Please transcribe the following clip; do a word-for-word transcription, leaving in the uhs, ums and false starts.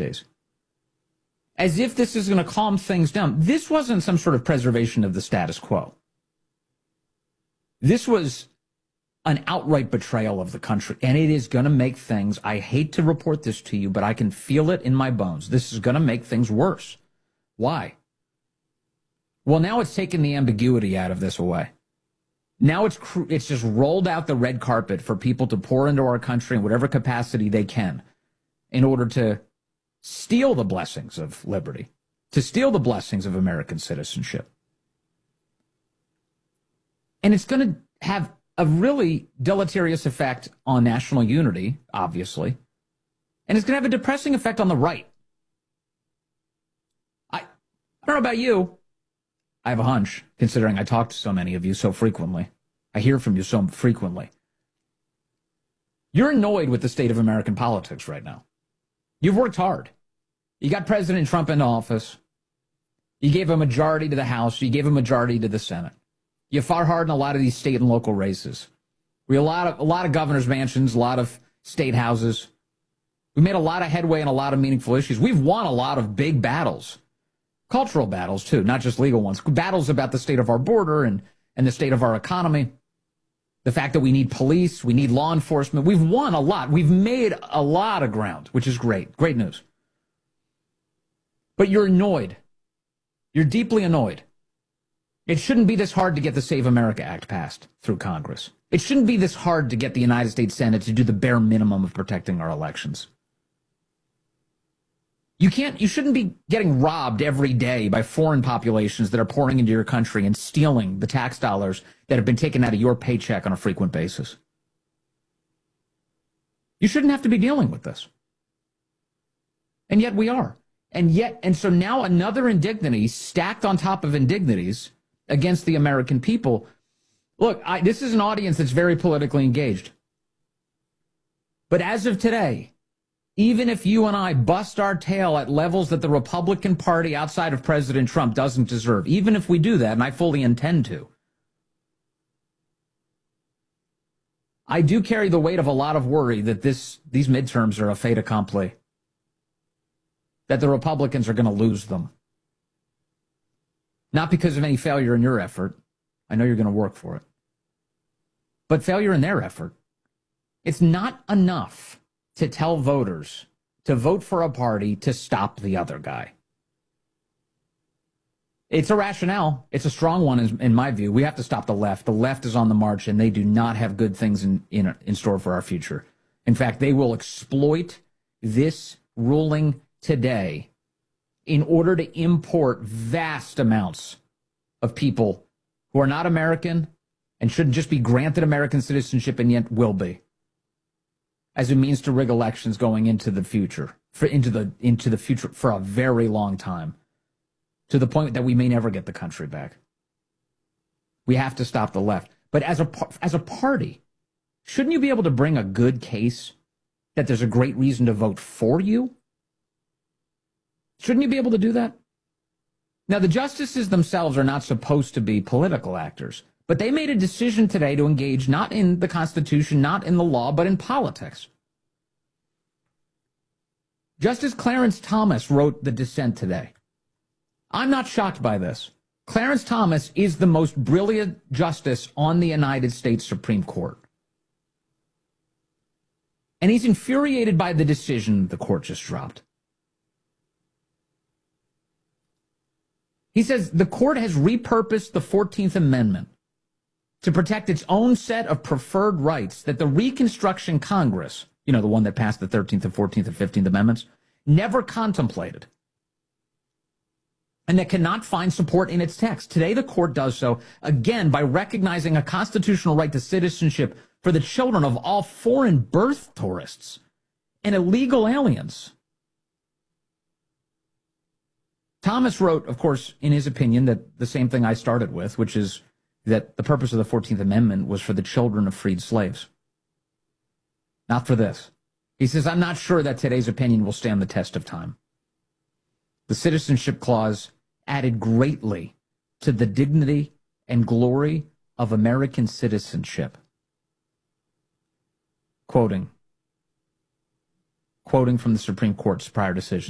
days. As if this is going to calm things down. This wasn't some sort of preservation of the status quo. This was an outright betrayal of the country, and it is going to make things, I hate to report this to you, but I can feel it in my bones. This is going to make things worse. Why? Well, now it's taken the ambiguity out of this away. Now it's it's just rolled out the red carpet for people to pour into our country in whatever capacity they can in order to steal the blessings of liberty, to steal the blessings of American citizenship. And it's going to have a really deleterious effect on national unity, obviously. And it's going to have a depressing effect on the right. I, I don't know about you. I have a hunch, considering I talk to so many of you so frequently. I hear from you so frequently. You're annoyed with the state of American politics right now. You've worked hard. You got President Trump into office. You gave a majority to the House. You gave a majority to the Senate. You fought hard in a lot of these state and local races. We had a lot of a lot of governor's mansions, a lot of state houses. We made a lot of headway on a lot of meaningful issues. We've won a lot of big battles, cultural battles too, not just legal ones. Battles about the state of our border and and the state of our economy. The fact that we need police, we need law enforcement. We've won a lot. We've made a lot of ground, which is great. Great news. But you're annoyed. You're deeply annoyed. It shouldn't be this hard to get the Save America Act passed through Congress. It shouldn't be this hard to get the United States Senate to do the bare minimum of protecting our elections. You can't, you shouldn't be getting robbed every day by foreign populations that are pouring into your country and stealing the tax dollars that have been taken out of your paycheck on a frequent basis. You shouldn't have to be dealing with this. And yet we are. And yet, and so now another indignity stacked on top of indignities against the American people. Look, I, this is an audience that's very politically engaged. But as of today, even if you and I bust our tail at levels that the Republican Party outside of President Trump doesn't deserve, even if we do that, and I fully intend to, I do carry the weight of a lot of worry that this these midterms are a fait accompli, that the Republicans are going to lose them. Not because of any failure in your effort. I know you're going to work for it. But failure in their effort. It's not enough to tell voters to vote for a party to stop the other guy. It's a rationale. It's a strong one in, in my view. We have to stop the left. The left is on the march, and they do not have good things in, in, in store for our future. In fact, they will exploit this ruling today in order to import vast amounts of people who are not American and shouldn't just be granted American citizenship and yet will be, as a means to rig elections going into the future, for into the into the future for a very long time, to the point that we may never get the country back. We have to stop the left. But as a as a party, shouldn't you be able to bring a good case that there's a great reason to vote for you? Shouldn't you be able to do that? Now, the justices themselves are not supposed to be political actors, but they made a decision today to engage not in the Constitution, not in the law, but in politics. Justice Clarence Thomas wrote the dissent today. I'm not shocked by this. Clarence Thomas is the most brilliant justice on the United States Supreme Court. And he's infuriated by the decision the court just dropped. He says the court has repurposed the fourteenth Amendment to protect its own set of preferred rights that the Reconstruction Congress, you know, the one that passed the thirteenth and fourteenth and fifteenth Amendments, never contemplated, and that cannot find support in its text. Today, the court does so, again, by recognizing a constitutional right to citizenship for the children of all foreign birth tourists and illegal aliens. Thomas wrote, of course, in his opinion, that the same thing I started with, which is that the purpose of the fourteenth Amendment was for the children of freed slaves. Not for this. He says, I'm not sure that today's opinion will stand the test of time. The Citizenship Clause added greatly to the dignity and glory of American citizenship. Quoting, quoting from the Supreme Court's prior decision.